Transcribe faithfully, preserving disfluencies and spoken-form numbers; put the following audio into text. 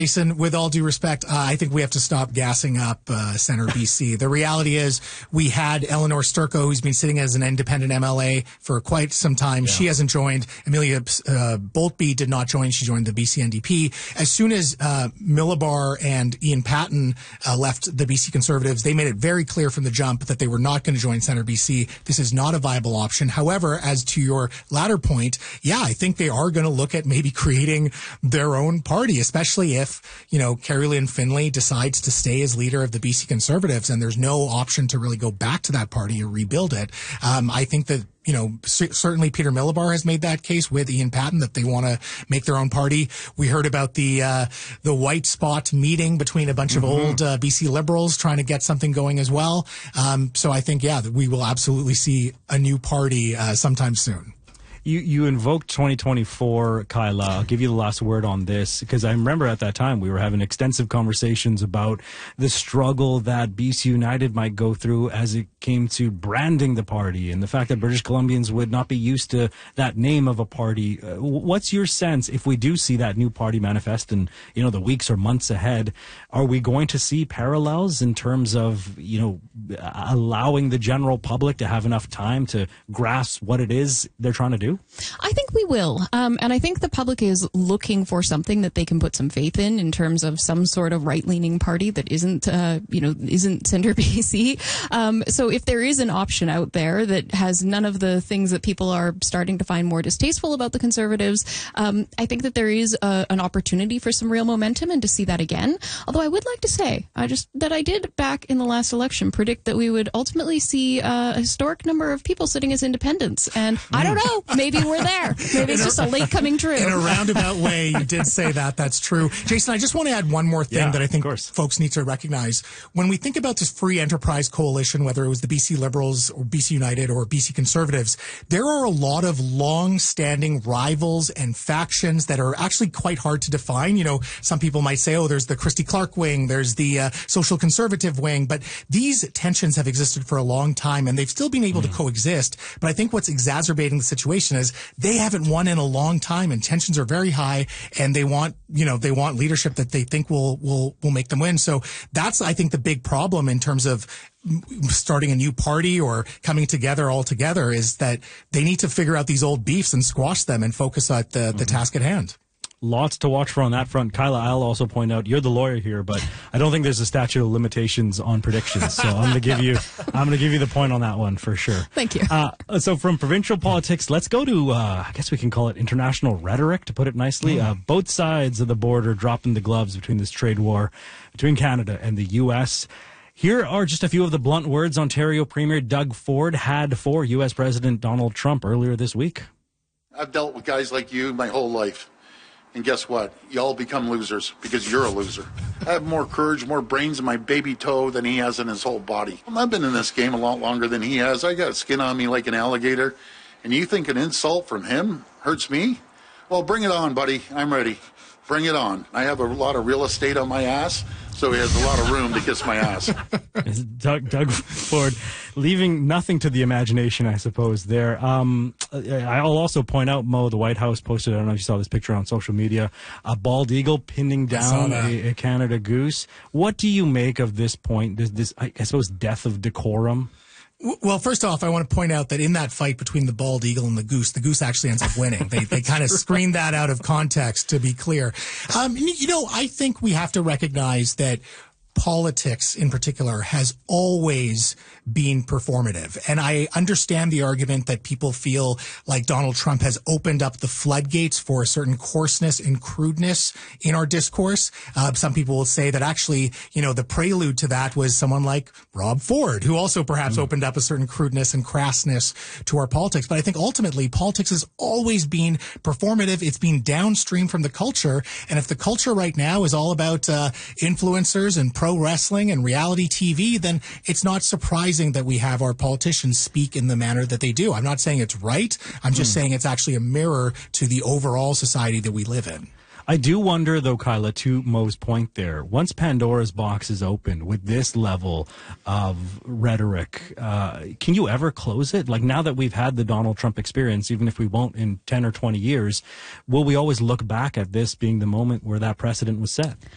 Jason, with all due respect, uh, I think we have to stop gassing up uh, Center B C. The reality is we had Eleanor Sturko, who's been sitting as an independent M L A for quite some time. Yeah. She hasn't joined. Amelia uh, Boltby did not join. She joined the B C N D P. As soon as uh, Millibar and Ian Patten uh, left the B C Conservatives, they made it very clear from the jump that they were not going to join Center B C. This is not a viable option. However, as to your latter point, yeah, I think they are going to look at maybe creating their own party, especially if you know, Carrie Lynn Finlay decides to stay as leader of the B C Conservatives and there's no option to really go back to that party or rebuild it. Um, I think that, you know, c- certainly Peter Millibar has made that case with Ian Patten that they want to make their own party. We heard about the, uh, the white spot meeting between a bunch mm-hmm. of old uh, B C Liberals trying to get something going as well. Um, so I think, yeah, that we will absolutely see a new party uh, sometime soon. You you invoked twenty twenty-four, Kyla. I'll give you the last word on this, because I remember at that time we were having extensive conversations about the struggle that B C United might go through as it came to branding the party and the fact that British Columbians would not be used to that name of a party. Uh, what's your sense if we do see that new party manifest in, you know, the weeks or months ahead? Are we going to see parallels in terms of, you know, allowing the general public to have enough time to grasp what it is they're trying to do? I think we will. Um, and I think the public is looking for something that they can put some faith in, in terms of some sort of right-leaning party that isn't, uh, you know, isn't Centre B C. Um, so if there is an option out there that has none of the things that people are starting to find more distasteful about the Conservatives, um, I think that there is a, an opportunity for some real momentum and to see that again. Although I would like to say, I just, that I did back in the last election predict that we would ultimately see a historic number of people sitting as independents. And I don't know. Maybe we're there. Maybe it's just a late coming true. In a roundabout way, you did say that. That's true. Jason, I just want to add one more thing yeah, that I think folks need to recognize. When we think about this free enterprise coalition, whether it was the B C Liberals or B C United or B C Conservatives, there are a lot of long-standing rivals and factions that are actually quite hard to define. You know, some people might say, oh, there's the Christy Clark wing, there's the uh, social conservative wing, but these tensions have existed for a long time and they've still been able mm. to coexist. But I think what's exacerbating the situation is they haven't won in a long time and tensions are very high and they want, you know, they want leadership that they think will, will, will make them win. So that's, I think, the big problem in terms of starting a new party or coming together all together is that they need to figure out these old beefs and squash them and focus on the, mm-hmm. the task at hand. Lots to watch for on that front. Kyla, I'll also point out, you're the lawyer here, but I don't think there's a statute of limitations on predictions. So I'm going to give you, I'm going to give you the point on that one for sure. Thank you. Uh, so from provincial politics, let's go to, uh, I guess we can call it international rhetoric, to put it nicely. Mm. Uh, both sides of the border dropping the gloves between this trade war between Canada and the U S. Here are just a few of the blunt words Ontario Premier Doug Ford had for U S President Donald Trump earlier this week. I've dealt with guys like you my whole life. And guess what? You all become losers because you're a loser. I have more courage, more brains in my baby toe than he has in his whole body. I've been in this game a lot longer than he has. I got skin on me like an alligator. And you think an insult from him hurts me? Well, bring it on, buddy. I'm ready. Bring it on. I have a lot of real estate on my ass, so he has a lot of room to kiss my ass. Doug, Doug Ford, leaving nothing to the imagination, I suppose, there. Um, I'll also point out, Mo, the White House posted, I don't know if you saw this picture on social media, a bald eagle pinning down a, a Canada goose. What do you make of this point, this, this I, I suppose, death of decorum? Well, first off, I want to point out that in that fight between the bald eagle and the goose, the goose actually ends up winning. They they kind of screened that out of context, to be clear. Um, you know, I think we have to recognize that politics in particular has always been performative. And I understand the argument that people feel like Donald Trump has opened up the floodgates for a certain coarseness and crudeness in our discourse. Uh, some people will say that actually, you know, the prelude to that was someone like Rob Ford, who also perhaps mm. opened up a certain crudeness and crassness to our politics. But I think ultimately politics has always been performative. It's been downstream from the culture. And if the culture right now is all about uh, influencers and pro wrestling and reality T V, then it's not surprising that we have our politicians speak in the manner that they do. I'm not saying it's right. I'm just mm. saying it's actually a mirror to the overall society that we live in. I do wonder, though, Kyla, to Mo's point there, once Pandora's box is opened with this level of rhetoric, uh, can you ever close it? Like, now that we've had the Donald Trump experience, even if we won't in ten or twenty years, will we always look back at this being the moment where that precedent was set?